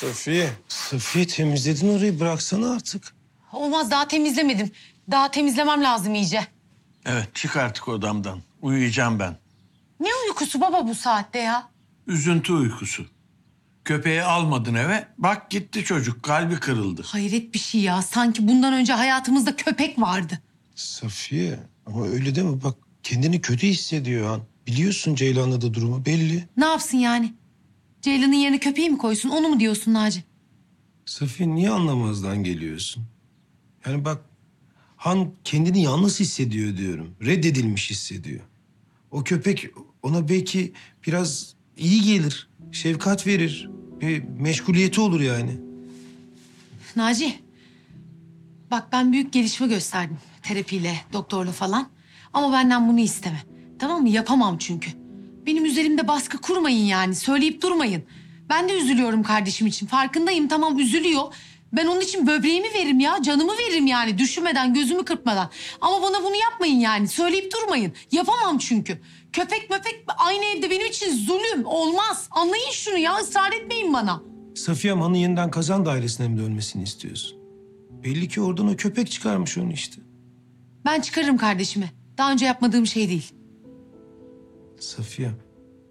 Safiye temizledin orayı, bıraksana artık. Olmaz, daha temizlemedim. Daha temizlemem lazım iyice. Evet, çık artık odamdan. Uyuyacağım ben. Ne uykusu baba bu saatte ya? Üzüntü uykusu. Köpeği almadın eve. Bak gitti çocuk. Kalbi kırıldı. Hayret bir şey ya. Sanki bundan önce hayatımızda köpek vardı. Safiye ama öyle deme, bak kendini kötü hissediyor Han. Biliyorsun Ceylan'la da durumu belli. Ne yapsın yani? Ceylan'ın yerine köpeği mi koysun? Onu mu diyorsun Naci? Safiye niye anlamazdan geliyorsun? Yani bak Han kendini yalnız hissediyor diyorum. Reddedilmiş hissediyor. O köpek ona belki biraz iyi gelir. Şefkat verir. Bir meşguliyeti olur yani. Naci, bak ben büyük gelişme gösterdim. Terapiyle, doktorla falan. Ama benden bunu isteme. Tamam mı? Yapamam çünkü. Benim üzerimde baskı kurmayın yani. Söyleyip durmayın. Ben de üzülüyorum kardeşim için. Farkındayım, tamam, üzülüyor. Ben onun için böbreğimi veririm ya. Canımı veririm yani. Düşünmeden, gözümü kırpmadan. Ama bana bunu yapmayın yani. Söyleyip durmayın. Yapamam çünkü. Köpek aynı evde benim için zulüm. Olmaz. Anlayın şunu ya. Israr etmeyin bana. Safiye Han'ın yeniden kazan dairesine mi dönmesini istiyorsun? Belli ki oradan o köpek çıkarmış onu işte. Ben çıkarırım kardeşimi. Daha önce yapmadığım şey değil. Safiye,